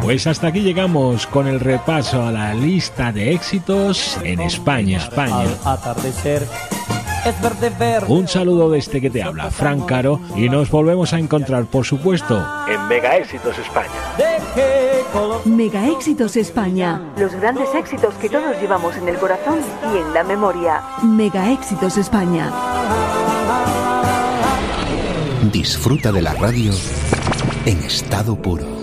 Pues hasta aquí llegamos con el repaso a la lista de éxitos en España. Un saludo de este que te habla, Fran Caro, y nos volvemos a encontrar, por supuesto, en Mega Éxitos España. Mega Éxitos España. Los grandes éxitos que todos llevamos en el corazón y en la memoria. Mega Éxitos España. Disfruta de la radio en estado puro.